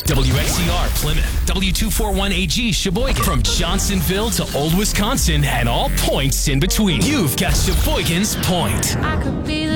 WXCR Plymouth, W241AG Sheboygan. From Johnsonville to Old Wisconsin and all points in between. You've got Sheboygan's Point. I could be the